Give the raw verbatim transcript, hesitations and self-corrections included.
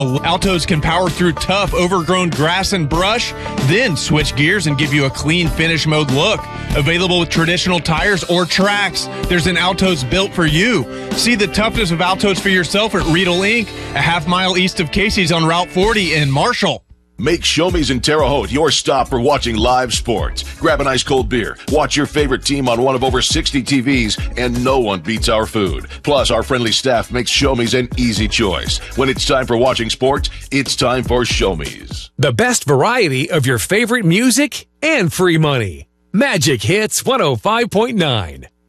Altos can power through tough, overgrown grass and brush, then switch gears and give you a clean finish mode look. Available with traditional tires or tracks, there's an Altos built for you. See the toughness of Altos for yourself at Riedel Incorporated, a half mile east of Casey's on Route forty in Marshall. Make Show Me's in Terre Haute your stop for watching live sports. Grab an ice cold beer, watch your favorite team on one of over sixty T Vs, and no one beats our food. Plus, our friendly staff makes Show Me's an easy choice. When it's time for watching sports, it's time for Show Me's. The best variety of your favorite music and free money. Magic Hits one oh five point nine.